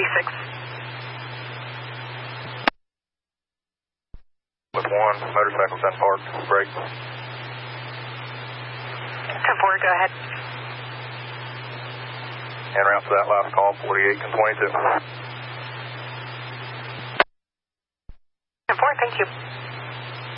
36. With 1, motorcycle's in park, break. 10-4, go ahead. En route to that last call, 48 and 22. 10-4, thank you.